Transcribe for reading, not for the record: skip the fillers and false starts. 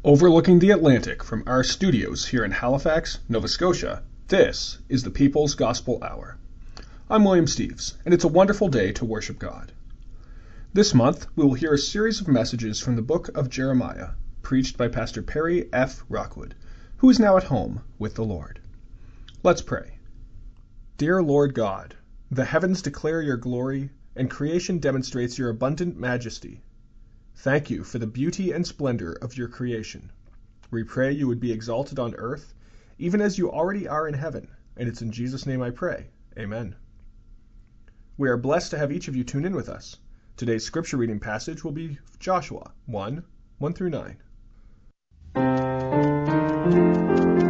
Overlooking the Atlantic from our studios here in Halifax, Nova Scotia, this is the People's Gospel Hour. I'm William Steves, and it's a wonderful day to worship God. This month, we will hear a series of messages from the book of Jeremiah, preached by Pastor Perry F. Rockwood, who is now at home with the Lord. Let's pray. Dear Lord God, the heavens declare your glory, and creation demonstrates your abundant majesty. Thank you for the beauty and splendor of your creation. We pray you would be exalted on earth, even as you already are in heaven, and it's in Jesus' name I pray. Amen. We are blessed to have each of you tune in with us. Today's scripture reading passage will be Joshua 1:1-9.